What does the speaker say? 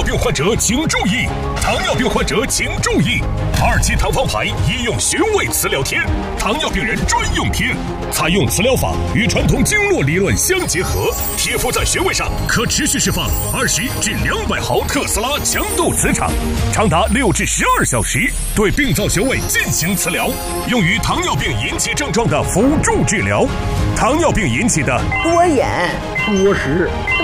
病患者请注意！糖尿病患者请注意！2期糖方牌医用穴位磁疗贴，糖尿病人专用贴，采用磁疗法与传统经络理论相结合，贴敷在穴位上可持续释放20至200毫特斯拉强度磁场，长达6至12小时，对病灶穴位进行磁疗，用于糖尿病引起症状的辅助治疗。糖尿病引起的多眼、多食、